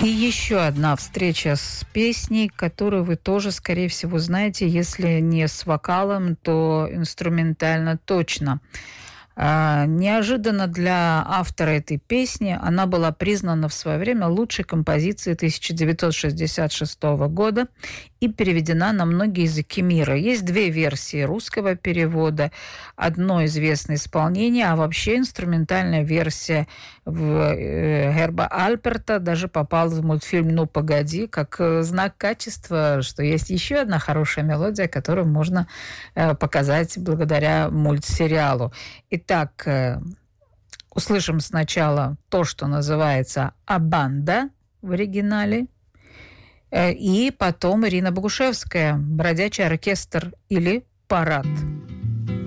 И еще одна встреча с песней, которую вы тоже, скорее всего, знаете, если не с вокалом, то инструментально точно. Неожиданно для автора этой песни она была признана в свое время лучшей композицией 1966 года и переведена на многие языки мира. Есть две версии русского перевода, одно известное исполнение, а вообще инструментальная версия Герба Альперта даже попала в мультфильм «Ну, погоди», как знак качества, что есть еще одна хорошая мелодия, которую можно показать благодаря мультсериалу. Итак, услышим сначала то, что называется «Абанда» в оригинале, и потом Ирина Богушевская «Бродячий оркестр» или «Парад».